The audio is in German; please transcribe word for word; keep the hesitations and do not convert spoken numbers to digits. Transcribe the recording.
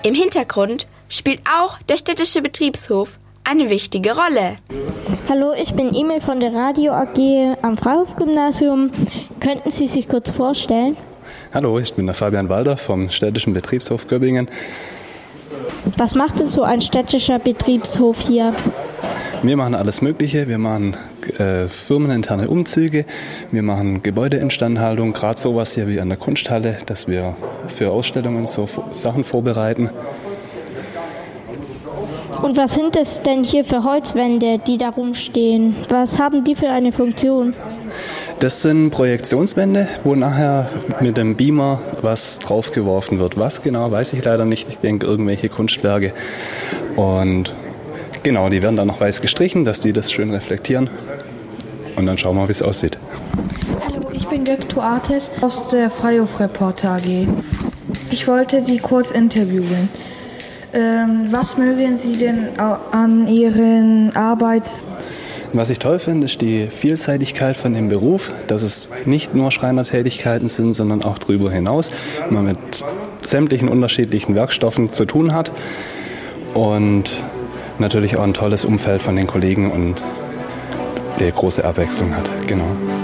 Im Hintergrund spielt auch der städtische Betriebshof eine wichtige Rolle. Hallo, ich bin Emil von der Radio A G am Freihof-Gymnasium. Könnten Sie sich kurz vorstellen? Hallo, ich bin der Fabian Walder vom städtischen Betriebshof Göppingen. Was macht denn so ein städtischer Betriebshof hier? Wir machen alles Mögliche. Wir machen äh, firmeninterne Umzüge, wir machen Gebäudeinstandhaltung, gerade sowas hier wie an der Kunsthalle, dass wir für Ausstellungen so Sachen vorbereiten. Und was sind es denn hier für Holzwände, die da rumstehen? Was haben die für eine Funktion? Das sind Projektionswände, wo nachher mit dem Beamer was draufgeworfen wird. Was genau, weiß ich leider nicht. Ich denke, irgendwelche Kunstwerke. Und genau, die werden dann noch weiß gestrichen, dass die das schön reflektieren. Und dann schauen wir, wie es aussieht. Hallo, ich bin Göktuğ Artes aus der Freihof-Reporter A G. Ich wollte Sie kurz interviewen. Ähm, was mögen Sie denn an Ihren Arbeit? Was ich toll finde, ist die Vielseitigkeit von dem Beruf, dass es nicht nur Schreinertätigkeiten sind, sondern auch darüber hinaus, man mit sämtlichen unterschiedlichen Werkstoffen zu tun hat und natürlich auch ein tolles Umfeld von den Kollegen und die große Abwechslung hat. Genau.